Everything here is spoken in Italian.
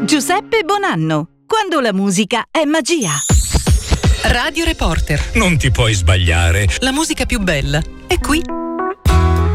Giuseppe Bonanno. Quando la musica è magia. Radio Reporter. Non ti puoi sbagliare. La musica più bella è qui.